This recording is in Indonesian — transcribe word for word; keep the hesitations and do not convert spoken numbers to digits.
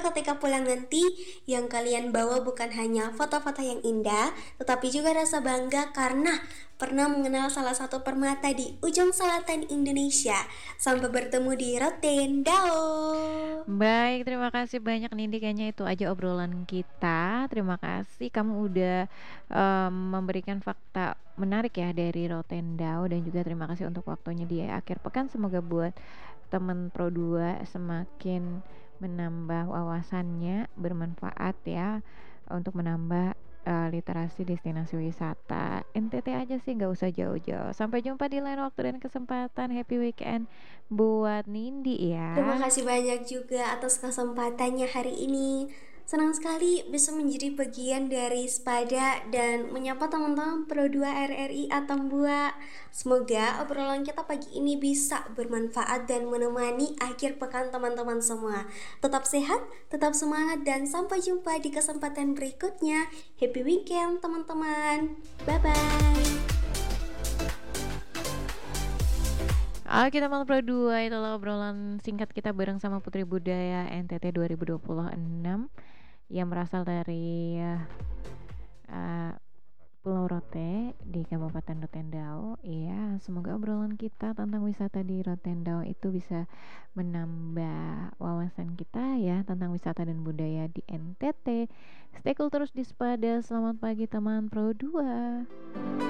ketika pulang nanti, yang kalian bawa bukan hanya foto-foto yang indah, tetapi juga rasa bangga karena pernah mengenal salah satu permata di ujung selatan Indonesia. Sampai bertemu di Rotendao. Baik, terima kasih banyak Nindi. Kayaknya itu aja obrolan kita. Terima kasih kamu udah em, memberikan fakta menarik ya dari Rotendao, dan juga terima kasih untuk waktunya di akhir pekan. Semoga buat temen Pro dua semakin menambah wawasannya, bermanfaat ya untuk menambah eh, literasi destinasi wisata. N T T aja sih, nggak usah jauh-jauh. Sampai jumpa di lain waktu dan kesempatan. Happy weekend buat Nindi Terima ya. kasih banyak juga atas kesempatannya hari ini. Senang sekali bisa menjadi bagian dari Spada dan menyapa teman-teman Pro dua R R I Atambua. Semoga obrolan kita pagi ini bisa bermanfaat dan menemani akhir pekan teman-teman semua. Tetap sehat, tetap semangat, dan sampai jumpa di kesempatan berikutnya. Happy weekend teman-teman. Bye-bye. Oke teman Pro dua, itulah obrolan singkat kita bareng sama Putri Budaya N T T dua ribu dua puluh enam yang berasal dari uh, Pulau Rote di Kabupaten Rotendao. Iya, semoga obrolan kita tentang wisata di Rotendao itu bisa menambah wawasan kita ya tentang wisata dan budaya di N T T. Stay cool terus di Spada. Selamat pagi teman Pro dua.